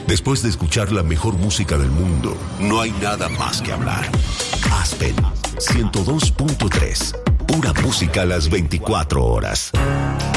Después de escuchar la mejor música del mundo, no hay nada más que hablar. Aspen 102.3. Pura música a las 24 horas.